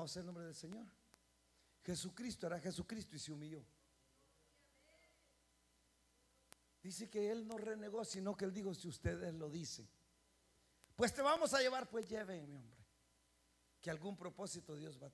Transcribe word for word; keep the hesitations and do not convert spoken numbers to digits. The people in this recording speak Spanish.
Alabado sea el nombre del Señor. Jesucristo era Jesucristo y se humilló. Dice que Él no renegó, sino que Él dijo: si ustedes lo dicen, pues te vamos a llevar. Pues llévenme, hombre, que algún propósito Dios va a